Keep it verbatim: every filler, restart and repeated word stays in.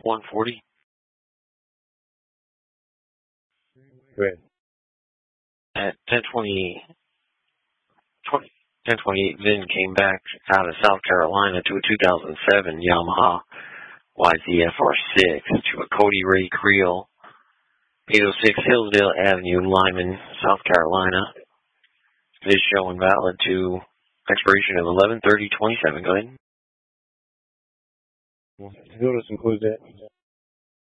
one forty. Go ahead. At ten twenty, ten twenty-eight, Vin came back out of South Carolina to a two thousand seven Yamaha Y Z F R six to a Cody Ray Creel, eight oh six Hillsdale Avenue, Lyman, South Carolina. This showing valid to expiration of eleven thirty twenty-seven. Go ahead. Notice includes that.